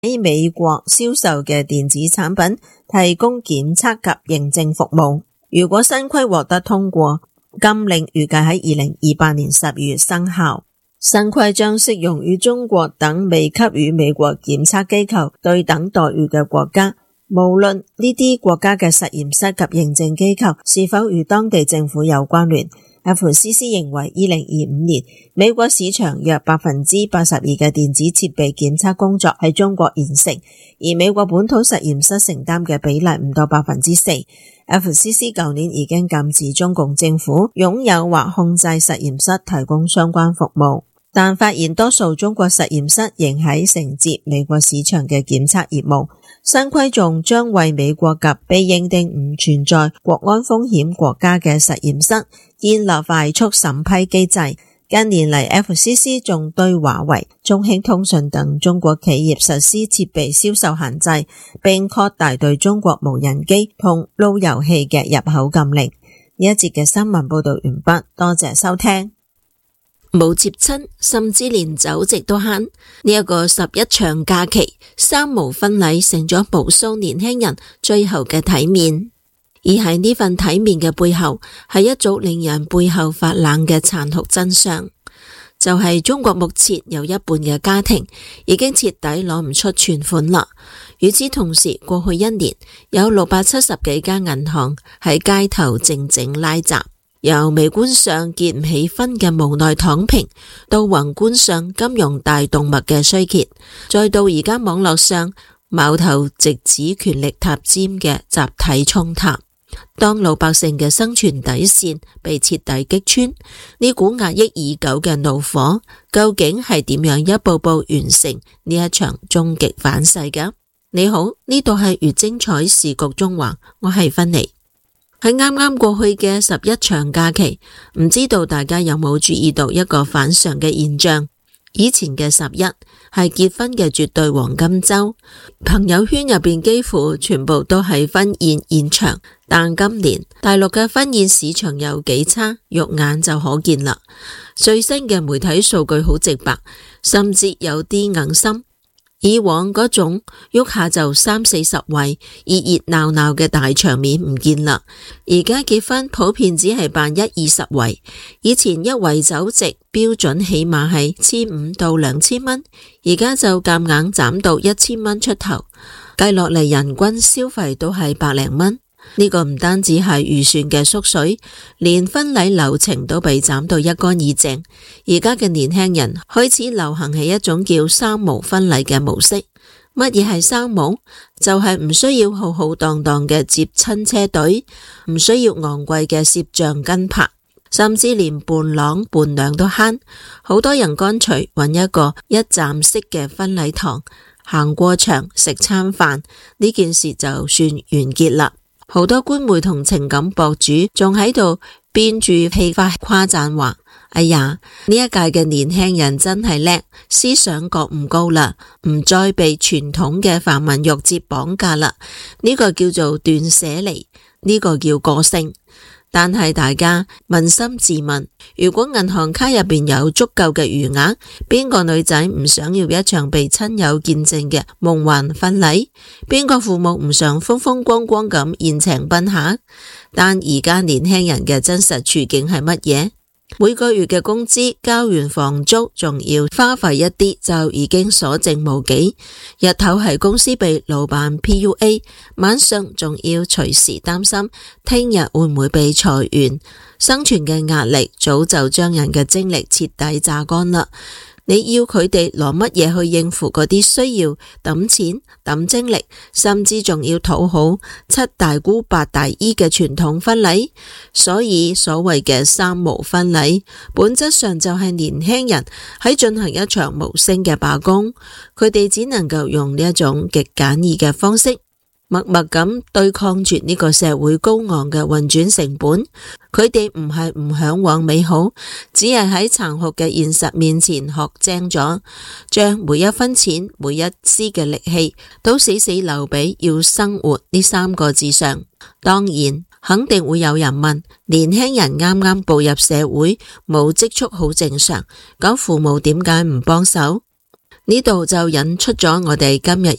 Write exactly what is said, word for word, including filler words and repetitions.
喺美國銷售嘅電子產品提供檢測及認證服務。如果新規獲得通過，禁令預計喺二零二八年十二月生效。新規將適用於中國等未給予美國檢測機構對等待遇嘅國家，無論呢啲國家嘅實驗室及認證機構是否與當地政府有關聯。F C C 認為二零二五年美國市場約百分之八十二嘅電子設備檢測工作喺中國完成，而美國本土實驗室承擔嘅比例唔到百分之四。F C C 舊年已經禁止中共政府擁有或控制實驗室提供相關服務，但發現多數中國實驗室仍喺承接美國市場嘅檢測業務。新規仲將為美國及被認定唔存在國安風險國家嘅實驗室建立快速審批機制。近年嚟 F C C 仲對華為、中興通訊等中國企業實施設備銷售限制，並擴大對中國無人機同路由器嘅入口禁令。呢一節嘅新聞報道完畢，多謝收聽。 冇接親，甚至連酒席都慳。呢一個十一長假期，三無婚禮成咗無數年輕人最後嘅體面。而喺呢份體面嘅背後，係一組令人背後發冷嘅殘酷真相，就係、是、中國目前有一半嘅家庭已經徹底攞唔出存款啦。與此同時，過去一年有六百七十幾間銀行喺街頭靜靜拉閘。由微觀上結唔起婚嘅無奈躺平，到宏觀上金融大動脈嘅衰竭，再到而家網絡上矛頭直指權力塔尖嘅集體衝塔。當老百姓嘅生存底線被徹底擊穿，呢股壓抑已久嘅怒火究竟係點樣一步步完成呢一場終極反噬㗎？你好，呢度係越精彩時局中華，我係芬妮。喺啱啱過去嘅十一長假期，唔知道大家有冇注意到一個反常嘅現象？以前嘅十一係結婚嘅絕對黃金周，朋友圈入邊幾乎全部都係婚宴現場。但今年大陸嘅婚宴市場有幾差，肉眼就可見啦。最新嘅媒體數據好直白，甚至有啲硬心。以往嗰種喐下就三四十圍熱熱鬧鬧嘅大場面唔見啦，而家結婚普遍只係辦一二十圍，以前一圍酒席標準起碼係千五到兩千蚊，而家就夾硬斬到一千蚊出頭，計落嚟人均消費都係百零蚊。呢個唔單止係預算嘅縮水，連婚禮流程都被斬到一乾二淨。而家嘅年輕人開始流行起一種叫三無婚禮嘅模式。乜嘢係三無？就係、是、唔需要浩浩蕩蕩嘅接親車隊，唔需要昂貴嘅攝像跟拍，甚至連伴郎伴娘都慳。好多人乾脆揾一個一站式嘅婚禮堂，行過場食餐飯，呢件事就算完結啦。好多官媒同情感博主仲喺度編住戲法誇讚話：哎呀，呢一屆嘅年輕人真係叻，思想覺悟高啦，唔再被傳統嘅繁文縟節綁架啦。呢個叫做斷捨離，呢個叫個性。但係大家捫心自問，如果銀行卡入邊有足夠嘅餘額，邊個女仔唔想要一場被親友見證嘅夢幻婚禮？邊個父母唔想風風光光咁宴請賓客？但而家年輕人嘅真實處境係乜嘢？每個月嘅工資交完房租，仲要花費一啲就已經所剩無幾。日頭係公司被老闆 P U A， 晚上仲要隨時擔心聽日會唔會被裁員。生存嘅壓力早就將人嘅精力徹底榨乾啦。你要佢哋攞乜嘢去應付嗰啲需要抌錢抌精力，甚至仲要討好七大姑八大姨嘅傳統婚禮？所以所謂嘅三無婚禮，本質上就係年輕人喺進行一場無聲嘅罷工，佢哋只能夠用呢一種極簡易嘅方式，默默咁對抗住呢個社會高昂嘅運轉成本。佢哋唔係唔向往美好，只係喺殘酷嘅現實面前學精咗，將每一分錢每一絲嘅力氣都死死留俾要生活呢三個字上。當然肯定會有人問，年輕人啱啱步入社會冇積蓄好正常，咁父母點解唔幫手？ 呢度就引出咗我哋今日